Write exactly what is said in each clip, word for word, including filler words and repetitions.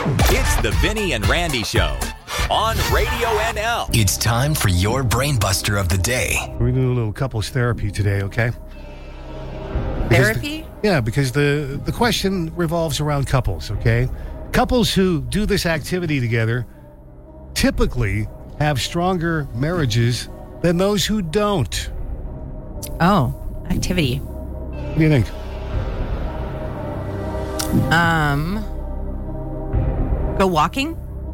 It's the Vinny and Randy Show on Radio N L. It's time for your brain buster of the day. We're going to do a little couples therapy today, okay? Because Therapy? The, yeah, because the, the question revolves around couples, okay? Couples who do this activity together typically have stronger marriages than those who don't. Oh, activity. What do you think? Um, go walking?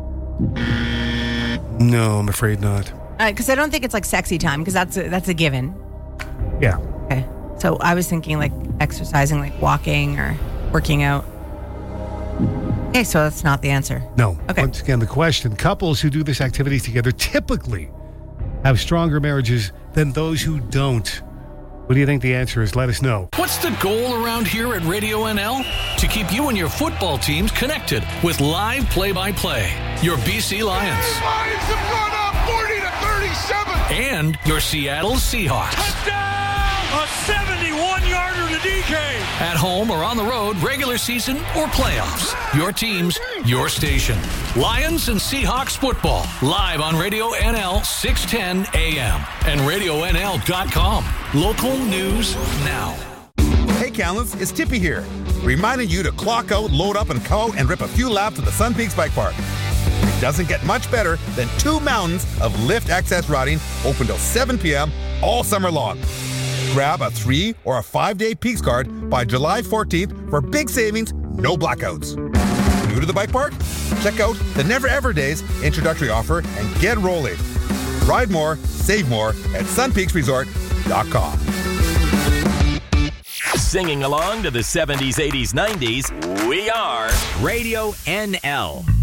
No, I'm afraid not. Because uh, I don't think it's like sexy time, because that's a, that's a given. Yeah. Okay. So I was thinking like exercising, like walking or working out. Okay, so that's not the answer. No. Okay. Once again, the question, couples who do this activity together typically have stronger marriages than those who don't. What do you think the answer is? Let us know. What's the goal around here at Radio N L? To keep you and your football teams connected with live play-by-play. Your B C Lions. Lions have gone up forty to thirty-seven. And your Seattle Seahawks. Touchdown! A seventy-one-yarder to D K. At home or on the road, regular season or playoffs. Your teams, your station. Lions and Seahawks football. Live on Radio N L, six ten A M. And radio N L dot com. Local news now. Hey, Callens, it's Tippy here. Reminding you to clock out, load up, and go and rip a few laps at the Sun Peaks Bike Park. It doesn't get much better than two mountains of lift access riding open till seven p.m. all summer long. Grab a three or a five-day Peaks card by July fourteenth for big savings, no blackouts. New to the bike park? Check out the Never Ever Days introductory offer and get rolling. Ride more, save more at sun peaks resort dot com. Singing along to the seventies, eighties, nineties, we are Radio N L.